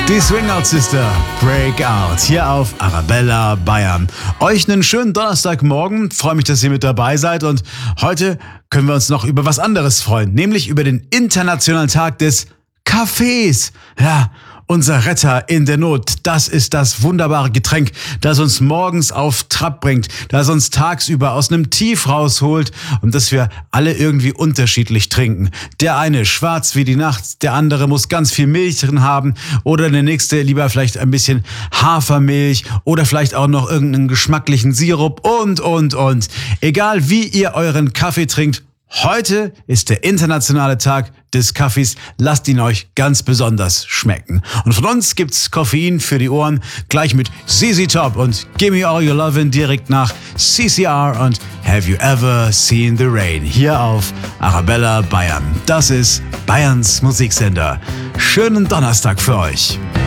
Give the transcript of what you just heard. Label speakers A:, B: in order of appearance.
A: Die Swingout Sister, Breakout, hier auf Arabella Bayern. Euch einen schönen Donnerstagmorgen, freue mich, dass ihr mit dabei seid und heute können wir uns noch über was anderes freuen, nämlich über den Internationalen Tag des Kaffees. Ja, unser Retter in der Not, das ist das wunderbare Getränk, das uns morgens auf Trab bringt, das uns tagsüber aus einem Tief rausholt und das wir alle irgendwie unterschiedlich trinken. Der eine schwarz wie die Nacht, der andere muss ganz viel Milch drin haben oder der nächste lieber vielleicht ein bisschen Hafermilch oder vielleicht auch noch irgendeinen geschmacklichen Sirup und. Egal wie ihr euren Kaffee trinkt, heute ist der internationale Tag des Kaffees. Lasst ihn euch ganz besonders schmecken. Und von uns gibt's Koffein für die Ohren, gleich mit ZZ Top und Gimme All Your Lovin' direkt nach CCR und Have You Ever Seen the Rain? Hier auf Arabella Bayern. Das ist Bayerns Musiksender. Schönen Donnerstag für euch.